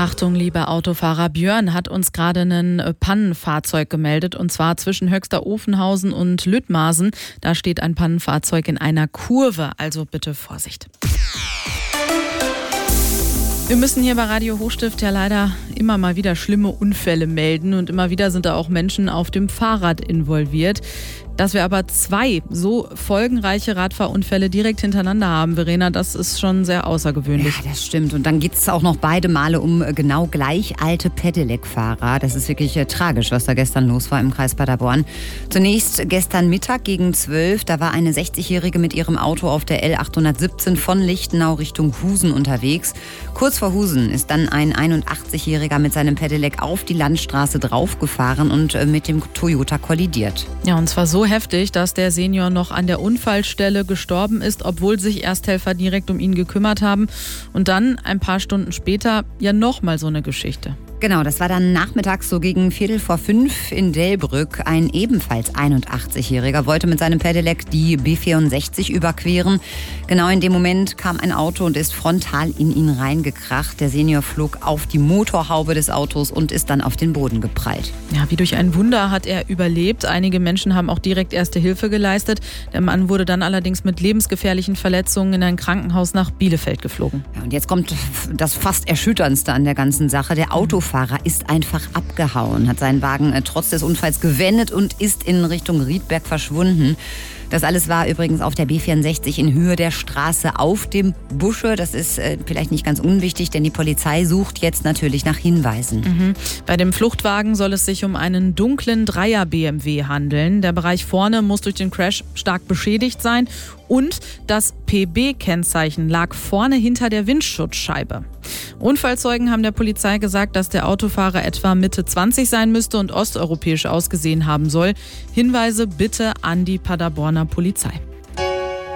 Achtung, liebe Autofahrer, Björn hat uns gerade ein Pannenfahrzeug gemeldet, und zwar zwischen Höxter-Ofenhausen und Lüttmasen. Da steht ein Pannenfahrzeug in einer Kurve, also bitte Vorsicht. Wir müssen hier bei Radio Hochstift ja leider immer mal wieder schlimme Unfälle melden, und immer wieder sind da auch Menschen auf dem Fahrrad involviert. Dass wir aber 2 so folgenreiche Radfahrunfälle direkt hintereinander haben, Verena, das ist schon sehr außergewöhnlich. Ja, das stimmt. Und dann geht es auch noch beide Male um genau gleich alte Pedelec-Fahrer. Das ist wirklich tragisch, was da gestern los war im Kreis Paderborn. Zunächst gestern Mittag gegen 12, da war eine 60-Jährige mit ihrem Auto auf der L817 von Lichtenau Richtung Husen unterwegs. Kurz vor Husen ist dann ein 81-Jähriger mit seinem Pedelec auf die Landstraße draufgefahren und mit dem Toyota kollidiert. Ja, und zwar so heftig, dass der Senior noch an der Unfallstelle gestorben ist, obwohl sich Ersthelfer direkt um ihn gekümmert haben. Und dann, ein paar Stunden später, ja nochmal so eine Geschichte. Genau, das war dann nachmittags so gegen 4:45 in Delbrück. Ein ebenfalls 81-Jähriger wollte mit seinem Pedelec die B64 überqueren. Genau in dem Moment kam ein Auto und ist frontal in ihn reingekracht. Der Senior flog auf die Motorhaube des Autos und ist dann auf den Boden geprallt. Ja, wie durch ein Wunder hat er überlebt. Einige Menschen haben auch direkt erste Hilfe geleistet. Der Mann wurde dann allerdings mit lebensgefährlichen Verletzungen in ein Krankenhaus nach Bielefeld geflogen. Ja, und jetzt kommt das fast Erschütterndste an der ganzen Sache. Der Autofahrer ist einfach abgehauen, hat seinen Wagen trotz des Unfalls gewendet und ist in Richtung Riedberg verschwunden. Das alles war übrigens auf der B64 in Höhe der Straße auf dem Busche. Das ist vielleicht nicht ganz unwichtig, denn die Polizei sucht jetzt natürlich nach Hinweisen. Bei dem Fluchtwagen soll es sich um einen dunklen 3er BMW handeln. Der Bereich vorne muss durch den Crash stark beschädigt sein. Und das PB-Kennzeichen lag vorne hinter der Windschutzscheibe. Unfallzeugen haben der Polizei gesagt, dass der Autofahrer etwa Mitte 20 sein müsste und osteuropäisch ausgesehen haben soll. Hinweise bitte an die Paderborner Polizei.